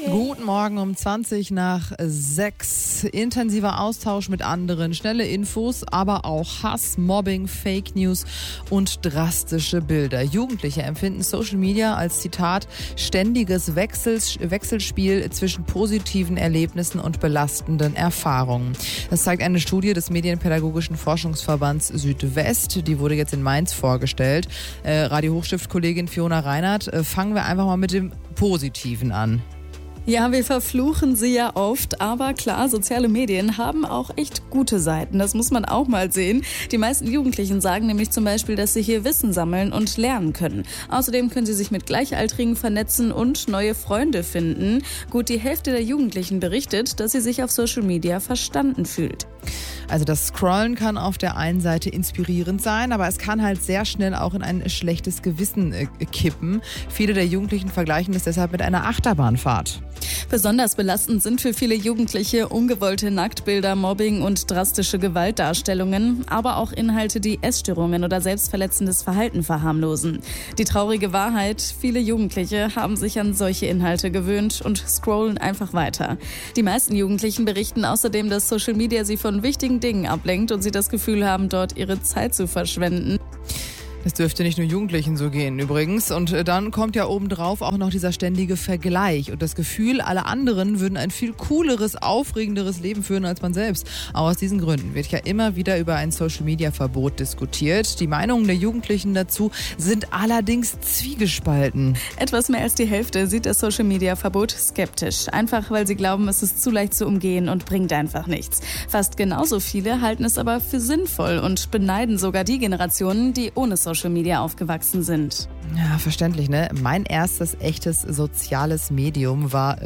Guten Morgen um 20:20. Intensiver Austausch mit anderen, schnelle Infos, aber auch Hass, Mobbing, Fake News und drastische Bilder. Jugendliche empfinden Social Media als, Zitat, ständiges Wechselspiel zwischen positiven Erlebnissen und belastenden Erfahrungen. Das zeigt eine Studie des Medienpädagogischen Forschungsverbands Südwest. Die wurde jetzt in Mainz vorgestellt. Radio Hochstift-Kollegin Fiona Reinhardt, fangen wir einfach mal mit dem Positiven an. Ja, wir verfluchen sie ja oft, aber klar, soziale Medien haben auch echt gute Seiten. Das muss man auch mal sehen. Die meisten Jugendlichen sagen nämlich zum Beispiel, dass sie hier Wissen sammeln und lernen können. Außerdem können sie sich mit Gleichaltrigen vernetzen und neue Freunde finden. Gut, die Hälfte der Jugendlichen berichtet, dass sie sich auf Social Media verstanden fühlt. Also das Scrollen kann auf der einen Seite inspirierend sein, aber es kann halt sehr schnell auch in ein schlechtes Gewissen kippen. Viele der Jugendlichen vergleichen es deshalb mit einer Achterbahnfahrt. Besonders belastend sind für viele Jugendliche ungewollte Nacktbilder, Mobbing und drastische Gewaltdarstellungen, aber auch Inhalte, die Essstörungen oder selbstverletzendes Verhalten verharmlosen. Die traurige Wahrheit, viele Jugendliche haben sich an solche Inhalte gewöhnt und scrollen einfach weiter. Die meisten Jugendlichen berichten außerdem, dass Social Media sie von wichtigen Dingen ablenkt und sie das Gefühl haben, dort ihre Zeit zu verschwenden. Es dürfte nicht nur Jugendlichen so gehen übrigens. Und dann kommt ja obendrauf auch noch dieser ständige Vergleich und das Gefühl, alle anderen würden ein viel cooleres, aufregenderes Leben führen als man selbst. Auch aus diesen Gründen wird ja immer wieder über ein Social-Media-Verbot diskutiert. Die Meinungen der Jugendlichen dazu sind allerdings zwiegespalten. Etwas mehr als die Hälfte sieht das Social-Media-Verbot skeptisch. Einfach, weil sie glauben, es ist zu leicht zu umgehen und bringt einfach nichts. Fast genauso viele halten es aber für sinnvoll und beneiden sogar die Generationen, die ohne Social Media aufgewachsen sind. Ja, verständlich, ne? Mein erstes echtes soziales Medium war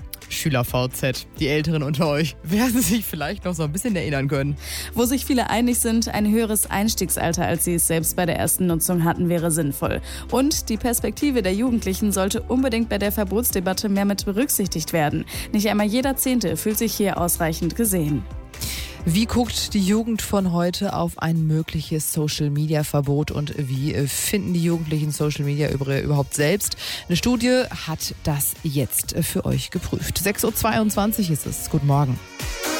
SchülerVZ. Die Älteren unter euch werden sich vielleicht noch so ein bisschen erinnern können. Wo sich viele einig sind, ein höheres Einstiegsalter, als sie es selbst bei der ersten Nutzung hatten, wäre sinnvoll. Und die Perspektive der Jugendlichen sollte unbedingt bei der Verbotsdebatte mehr mit berücksichtigt werden. Nicht einmal jeder Zehnte fühlt sich hier ausreichend gesehen. Wie guckt die Jugend von heute auf ein mögliches Social-Media-Verbot und wie finden die Jugendlichen Social Media überhaupt selbst? Eine Studie hat das jetzt für euch geprüft. 6:22 Uhr ist es. Guten Morgen.